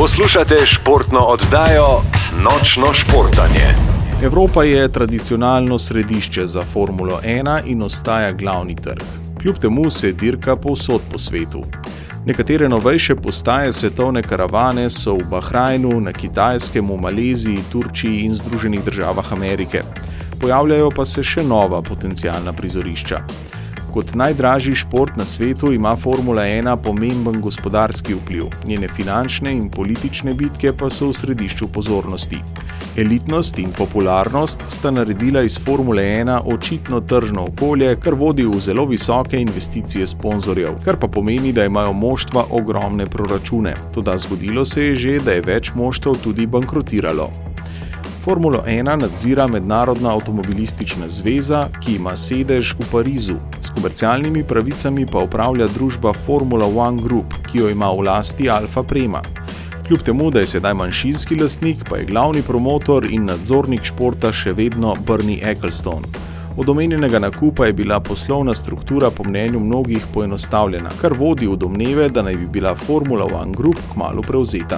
Poslušate športno oddajo Nočno športanje. Evropa je tradicionalno središče za Formulo 1 in ostaja glavni trg. Kljub temu se dirka povsod po svetu. Nekatere novejše postaje svetovne karavane so v Bahrajnu, na Kitajskem, v Maleziji, Turčiji in Združenih državah Amerike. Pojavljajo pa se še nova potencialna prizorišča. Kot najdražji šport na svetu ima Formula 1 pomemben gospodarski vpliv, njene finančne in politične bitke pa so v središču pozornosti. Elitnost in popularnost sta naredila iz Formule 1 očitno tržno okolje, kar vodi v zelo visoke investicije sponzorjev, kar pa pomeni, da imajo moštva ogromne proračune. Toda zgodilo se je že, da je več moštev tudi bankrotiralo. Formulo 1 nadzira Mednarodna avtomobilistična zveza, ki ima sedež v Parizu. S komercialnimi pravicami pa upravlja družba Formula One Group, ki jo ima v lasti Alfa Prema. Kljub temu, da je sedaj manjšinski lastnik, pa je glavni promotor in nadzornik športa še vedno Bernie Ecclestone. Od omenjenega nakupa je bila poslovna struktura po mnenju mnogih poenostavljena, kar vodi v domneve, da naj bi bila Formula One Group kmalu prevzeta.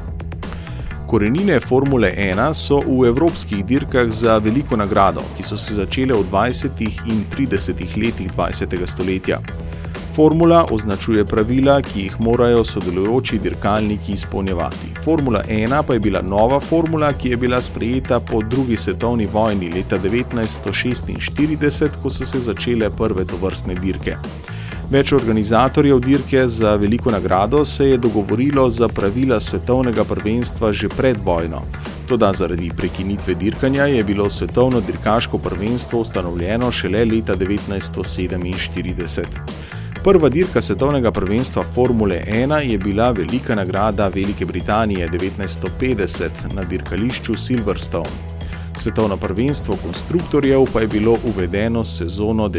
Korenine Formule 1 so v evropskih dirkah za veliko nagrado, ki so se začele v 20. in 30. letih 20. stoletja. Formula označuje pravila, ki jih morajo sodelujoči dirkalniki izpolnjevati. Formula 1 pa je bila nova formula, ki je bila sprejeta po drugi svetovni vojni leta 1946, ko so se začele prve tovrstne dirke. Več organizatorjev dirke za veliko nagrado se je dogovorilo za pravila svetovnega prvenstva že pred vojno. Toda zaradi prekinitve dirkanja je bilo svetovno dirkaško prvenstvo ustanovljeno šele leta 1947. Prva dirka svetovnega prvenstva Formule 1 je bila velika nagrada Velike Britanije 1950 na dirkališču Silverstone. Svetovno prvenstvo konstruktorjev pa je bilo uvedeno s sezono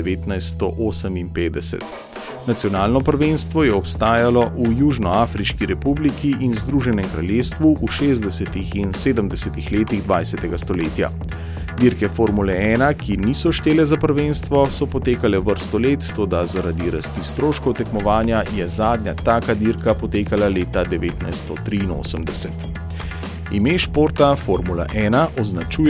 1958. Nacionalno prvenstvo je obstajalo v Južnoafriški republiki in Združenem kraljestvu v 60. in 70. letih 20. stoletja. Dirke Formule 1, ki niso štele za prvenstvo, so potekale vrsto let, toda zaradi rasti stroškov tekmovanja je zadnja taka dirka potekala leta 1983. Ime športa Formula 1 označuje